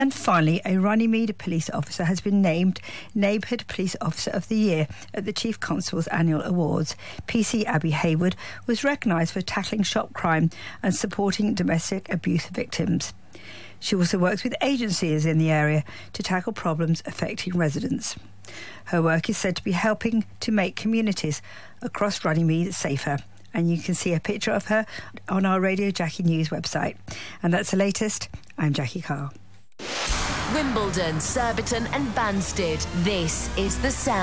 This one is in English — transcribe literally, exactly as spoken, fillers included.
And finally, a Runnymede police officer has been named Neighbourhood Police Officer of the Year at the Chief Constable's Annual Awards. P C Abby Hayward was recognised for tackling shop crime and supporting domestic abuse victims. She also works with agencies in the area to tackle problems affecting residents. Her work is said to be helping to make communities across Runnymede safer. And you can see a picture of her on our Radio Jackie News website. And that's the latest. I'm Jackie Carr. Wimbledon, Surbiton and Banstead. This is The Sound.